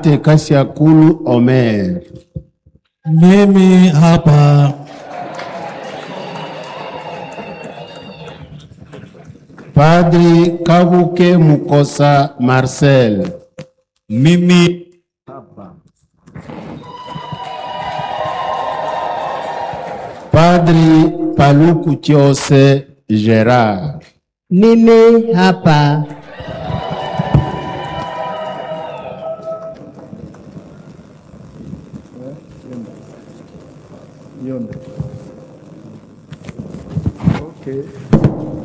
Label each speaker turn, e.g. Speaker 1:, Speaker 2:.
Speaker 1: Mate Kasiakulu Omer.
Speaker 2: Mimi hapa.
Speaker 1: Padri Kabuke Mukosa Marcel.
Speaker 2: Mimi
Speaker 1: hapa. Padri Paluku Chose Gerard.
Speaker 3: Mimi hapa.
Speaker 4: Okay.